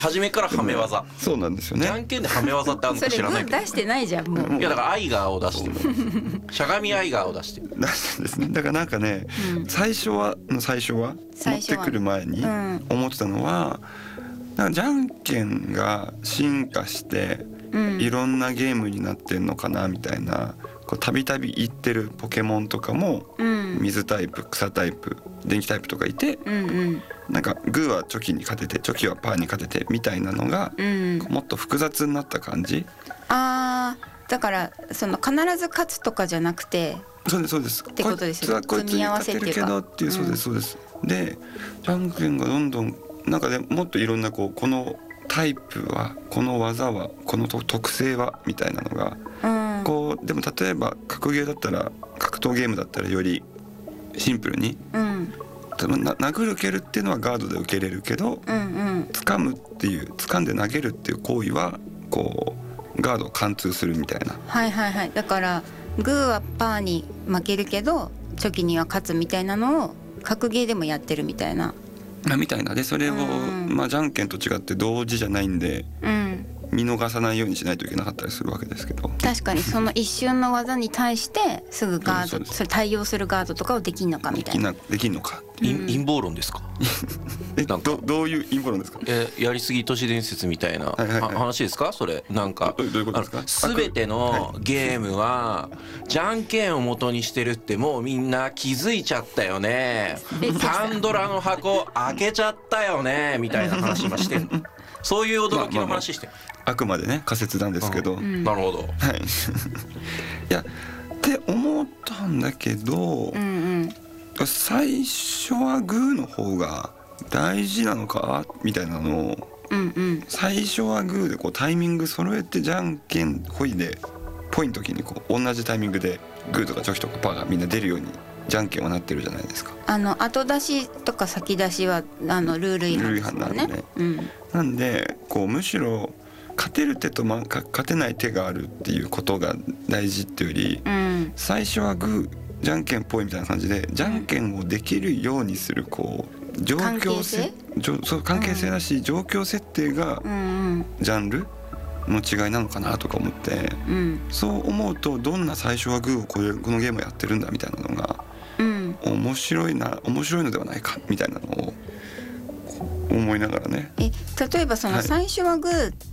初めからはめ技。 そうなんですよじゃね。 んけんではめ技ってあるのそれか知らないけど。 出してないじゃんもう。 いやだからアイガーを出してる。しゃがみアイガーを出してる。 出したんですね。だからなんかね、最初は持ってくる前に思ってたのは、なんかじゃんけんが進化していろんなゲームになってんのかなみたいな、こうたびたび言ってるポケモンとかも、水タイプ、草タイプ、電気タイプとかいて、なんかグーはチョキに勝ててチョキはパーに勝ててみたいなのが、もっと複雑になった感じ。 あー、だからその必ず勝つとかじゃなくて、 そうですそうです。 ってことですよね。 こいつはこいつに勝てるけどっていう、そうですそうです。でじゃんけんがどんどんなんかでもっといろんなこのタイプは、この技は、この特性はみたいなのが、こうでも例えば格ゲーだったら、格闘ゲームだったらよりシンプルに、殴る蹴るっていうのはガードで受けれるけど、掴むっていう、掴んで投げるっていう行為はこうガードを貫通するみたいな。 はいはいはい。だからグーはパーに負けるけどチョキには勝つみたいなのを格ゲーでもやってるみたいな。 みたいなで、それを、じゃんけんと違って同時じゃないんで、見逃さないようにしないといけなかったりするわけですけど、 確かにその一瞬の技に対してすぐガード、それ対応するガードとかをできんのかみたいな。 できんのか。 陰謀論ですか。 どういう陰謀論ですか。 やりすぎ都市伝説みたいな話ですかそれ。なんかどういうことですか。 全てのゲームはじゃんけんを元にしてるってもうみんな気づいちゃったよね、パンドラの箱開けちゃったよねみたいな話今してる。そういう驚きの話してる。 あくまでね仮説なんですけど、 なるほど。 はいいやって思ったんだけど、最初はグーの方が大事なのかみたいなのを、最初はグーでこうタイミング揃えてじゃんけんほいでポイの時にこう同じタイミングでグーとかチョキとかパーがみんな出るようにじゃんけんはなってるじゃないですか。 後出しとか先出しはルール違反ですよね。 なんでこうむしろ勝てる手と、勝てない手があるっていうことが大事っていうより、最初はグーじゃんけんぽいみたいな感じでじゃんけんをできるようにするこう状況性、そう関係性だし、状況設定がジャンルの違いなのかなとか思って、そう思うとどんな最初はグーをこのゲームをやってるんだみたいなのが、面白いのではないかみたいなのを思いながらね。 例えばその最初はグーって、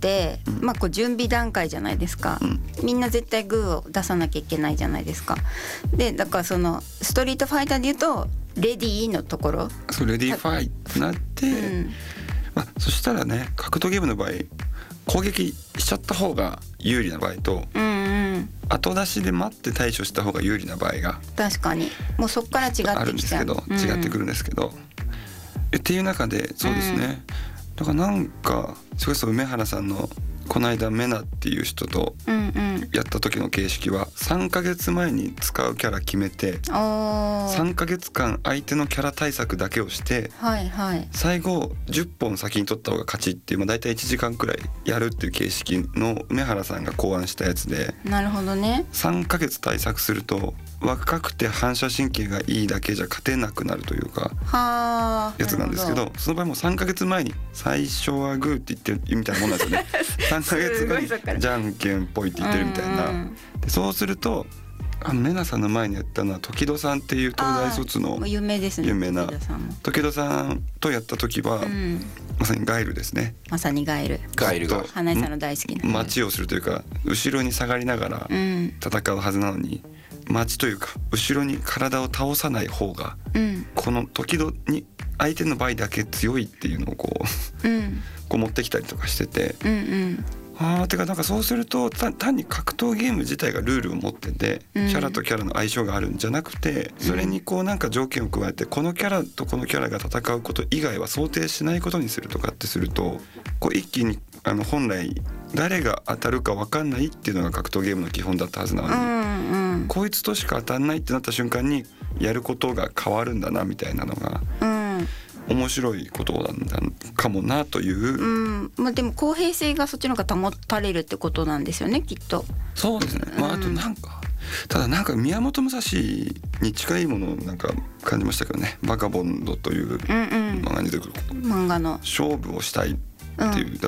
こう準備段階じゃないですか、みんな絶対グーを出さなきゃいけないじゃないですか。でだからそのストリートファイターで言うとレディーのところ、 そうレディーファイってなって、そしたらね格闘ゲームの場合攻撃しちゃった方が有利な場合と、後出しで待って対処した方が有利な場合が確かにもうそこから違ってきちゃうあるんですけど、違ってくるんですけど、っていう中でそうですね、だからなんかそれこそ梅原さんのこの間メナっていう人とやった時の形式は3ヶ月前に使うキャラ決めて3ヶ月間相手のキャラ対策だけをして、最後10本先に取った方が勝ちっていう、だいたい1時間くらいやるっていう形式の梅原さんが考案したやつで、 なるほどね。 3ヶ月対策すると若くて反射神経がいいだけじゃ勝てなくなるというかやつなんですけど、その場合も3ヶ月前に最初はグーって言ってるみたいなもんなんですよね。3ヶ月後にじゃんけんぽいって言ってるみたいな。でそうするとメナさんの前にやったのは時戸さんっていう東大卒の有名ですね、 有名な時戸さんとやった時は、まさにガイルですね。 まさにガイルが花井さんの大好きな待ちをするというか後ろに下がりながら戦うはずなのに、待ちというか後ろに体を倒さない方が、この時々に相手の場合だけ強いっていうのをこう持ってきたりとかしてて、てかなんかそうすると単に格闘ゲーム自体がルールを持ってて、キャラとキャラの相性があるんじゃなくて、それにこうなんか条件を加えてこのキャラとこのキャラが戦うこと以外は想定しないことにするとかってすると、こう一気に本来誰が当たるか分かんないっていうのが格闘ゲームの基本だったはずなのに、こいつとしか当たんないってなった瞬間にやることが変わるんだなみたいなのが、面白いことなんだかもなという、 でも公平性がそっちの方が保たれるってことなんですよねきっと。 そうですね、あとなんかただなんか宮本武蔵に近いものをなんか感じましたけどね。バカボンドという漫画に出てくる、 漫画の勝負をしたいっていう、だ